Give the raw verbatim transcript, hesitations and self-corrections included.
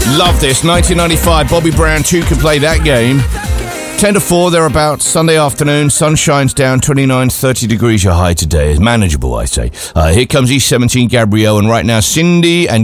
Love this. nineteen ninety-five, Bobby Brown two can play that game. ten to four, thereabouts, Sunday afternoon. Sun shines down, twenty-nine, thirty degrees your high today. It's manageable, I say. Uh, here comes E seventeen Gabrielle, and right now Cindy and